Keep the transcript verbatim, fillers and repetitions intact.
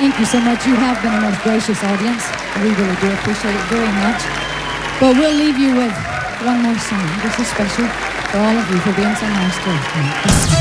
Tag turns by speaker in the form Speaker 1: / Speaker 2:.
Speaker 1: Thank you so much. You have been a most gracious audience. We really do appreciate it very much. But we'll leave you with one more song. This is special for all of you for being so nice to us.